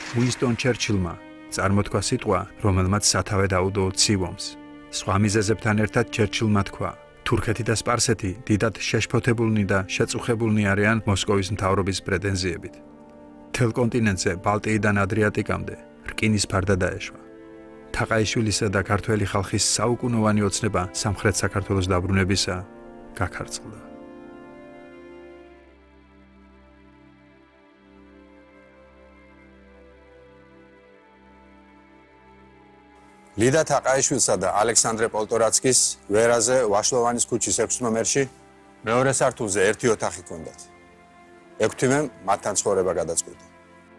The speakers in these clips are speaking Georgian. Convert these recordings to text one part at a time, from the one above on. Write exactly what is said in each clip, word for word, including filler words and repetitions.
უინსტონ ჩერჩილმა წარმოთქვა სიტყვა, რომელმაც სათავე დაუდო ცივ ომს. სხვა მიზეზებთან ერთად ჩერჩილმა თქვა, თურქეთი და სპარსეთი დიდად შეშფოთებულნი და შეწუხებულნი არიან მოსკოვის მთავრობის პრეტენზიებით. მთელ კონტინენტზე ბალტიიდან ადრიატიკამდე რკინის ფარდა დაეშვა. თაყაიშვილისა და ქართველი ხალხის საუკუნოვანი ოცნება სამხრეთ საქართველოს დაბრუნებისა გაქარწყლდა. ლიდა თაყაიშვილსა და ალექსანდრე პოლტორაცკის ვერაზე ვაშლოვანის ქუჩის ექვსი ნომერში მეორე სართულზე ერთი ოთახი ჰქონდათ. ექვთიმემ მათთან ცხოვრება გადაწყვიტა.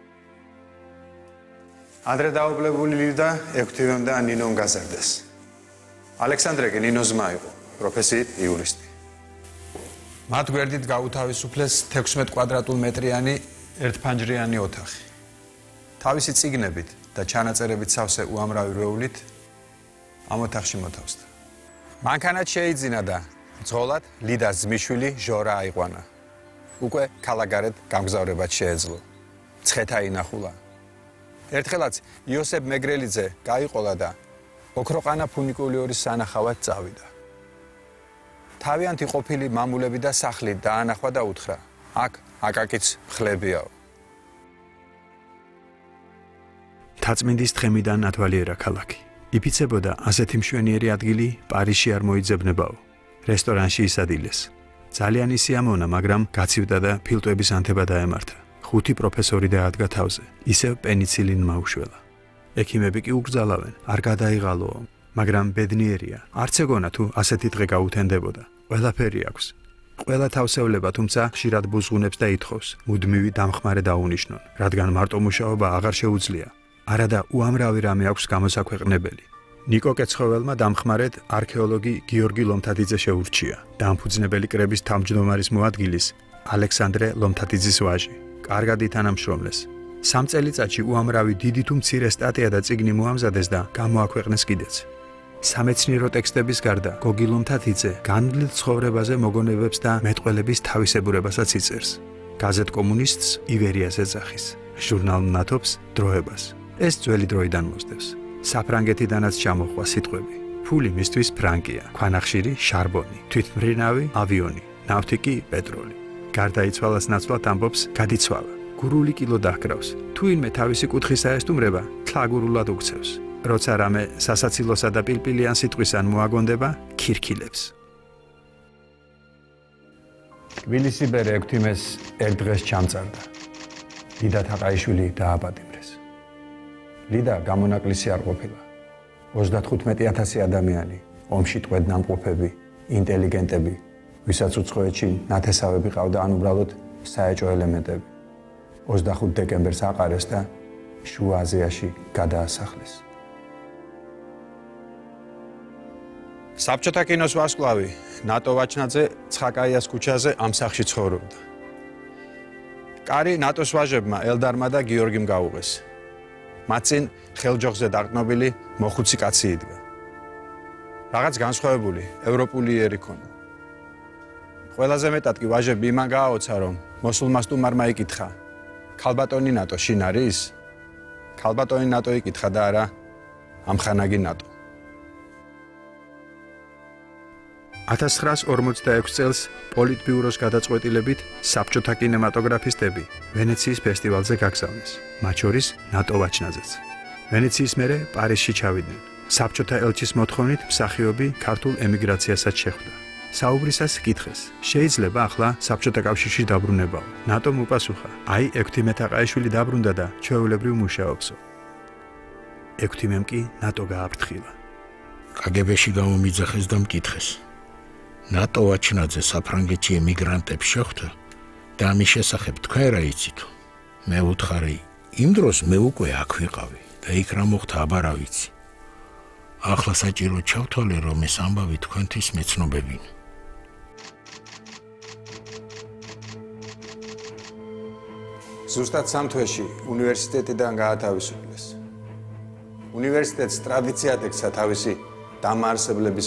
ადრე დაობლებული ლიდა ექვთიმემ და ნინომ გაზარდეს. ალექსანდრე კი ნინოს ძმა იყო, პროფესიით იურისტი. მათ გვერდით გაუთავისუფლეს თექვსმეტ კვადრატულ მეტრიანი ერთფანჯრიანი ოთახი. თავისი წიგნებით და ჩანაწერებით სავსე უამრავი რეულით ამ ოთახში მოთავსდა. მანქანაც შეიძინა და ძღოლად ლიდას ძმისშვილი ჟორა აიყვანა. უკვე ქალაქგარეთ გამგზავრებაც შეეძლო. ცხეთა ინახულა. ერთხელაც იოსებ მეგრელიძე გაიყოლა და ოქროყანა ფუნიკულიორის სანახავად წავიდა. თავიანთი ყოფილი მამულები და სახლი დაანახვა და უთხრა, აქ აკაკიც მხლებიაო. თაწმინდის თხემიდან ათვალიერა ქალაქი. იფიცებოდა ასეთი მშვენიერი ადგილი პარიზში არ მოიძებნებაო. რესტორანში ისადილეს. ძალიან ისიამოვნა, მაგრამ გაცივდა და ფილტვების ანთება დაემართა. ხუთი პროფესორი დაადგა თავზე. ისევ პენიცილინმა უშველა. ექიმები კი უკრძალავენ, არ გადაიღალოო, მაგრამ ბედნიერია. არც ეგონა თუ ასეთი დღე გაუთენდებოდა. ყველაფერი აქვს. ყველა თავსევლება თუმცა ხშირად ბუზღუნებს და ითხოვს, მუდმივი დამხმარე დაუნიშნონ, რადგან მარტო მუშაობა აღარ შეუძლია. არადა უამრავი რამე აქვს გამოსაქვეყნებელი. ნიკო კეცხოველმა დამხმარედ არქეოლოგი გიორგი ლომთათიძე შეურჩია. დამფუძნებელი კრების თავმჯდომარის მოადგილის ალექსანდრე ლომთათიძის ვაჟი. კარგად ითანამშრომლეს. სამ წელიწადში უამრავი დიდი თუ მცირე სტატია და წიგნი მოამზადეს და გამოაქვეყნეს კიდეც. სამეცნიერო ტექსტების გარდა გოგი ლომთათიძე განვლილ ცხოვრებაზე მოგონებებს და მეტყველების თავისებურებასაც იწერს. გაზეთ კომუნისტს ივერიას ეძახის, ჟურნალ ნათობს დროებას. ეს ძველი დროიდან მოსდევს. საფრანგეთიდანაც ჩამოხვა სიტყვები. ფული მისთვის ფრანკია, ქვანახშირი შარბონი, თვითმფრინავი ავიონი, ნავთი კი პეტროლი. გარდაიცვალას ნაცვლად ამბობს გადიცვალა. გურული კილო დაჰკრავს. თუ ინმე თავისი კუთხისა ესტუმრება, თლაგურულად უქცევს. როცა რამე სასაცილოსა და პილპილიან სიტყვისან მოაგონდება, ქირქილებს. თბილისი ბერ ექვთიმეს ერთ დღეს ჩამწარდა. ლიდა თაყაიშვილი დააპატიმრეს. ლიდა გამონაკლისი არ ყოფილა. ოცდათხუთმეტი ათასი ადამიანი, ომში ტყვედ ნამყოფები, ინტელიგენტები, ვისაც უცხოეთში ნათესავები ყავდა ან უბრალოდ საეჭვო ელემენტები. ოცდახუთ დეკემბერს აყარეს და შუა აზიაში გადაასახლეს. საბჭოთა კინოს ვარსკვლავი ნატო ვაჩნაძე ცხაკაიას ქუჩაზე ამ სახლში ცხოვრობდა. კარი ნატოს ვაჟებმა ელდარმა და გიორგიმ გაუღეს. მათ წინ ხელჯოხზე დაყრდნობილი მოხუცი კაცი იდგა. რაღაც განსხვავებული ევროპული იერი ქონა. ყველაზე მეტად კი ვაჟები იმან გააოცა, რომ მოსულმა სტუმარმა იკითხა, ქალბატონი ნატო შინ არის? ქალბატონი ნატო იკითხა და არა ამხანაგი ნატო. ათას ცხრაას ორმოცდაექვსი წელს პოლიტბიუროს გადაწყვეტილებით საბჭოთა კინემატოგრაფისტები ვენეციის ფესტივალზე გაგზავნეს, მათ შორის ნატო ვაჩნაძეც. ვენეციის მერე პარიზში ჩავიდნენ. საბჭოთა ელჩის მოთხოვნით მსახიობი ქართულ ემიგრაციასაც შეხვდა. საუბრისას კითხეს, შეიძლება ახლა საბჭოთა კავშირში დაბრუნებაო. ნატომ უპასუხა, აი ექვთიმე თაყაიშვილი დაბრუნდა და ჩვეულებრივ მუშაობსო. ექვთიმემ კი ნატო გააფრთხილა. კაგებეში გამომიძახეს და მკითხეს. ნატო ვაჩნაძე საფრანგეთში ემიგრანტებს შეხვდა და ამის შესახებ თქვენ რა იცით? მე ვუთხარი, იმ დროს მე უკვე აქ ვიყავი და იქ რა მოხდა აბა რა ვიცი. ახლა საჭირო ჩავთვალე, რომ ეს ამბავი თქვენთვის მეცნობებინა. ზუსტად სამ თვეში უნივერსიტეტიდან გაათავისუფლეს. უნივერსიტეტს ტრადიციად ექცა თავისი დამაარსებლების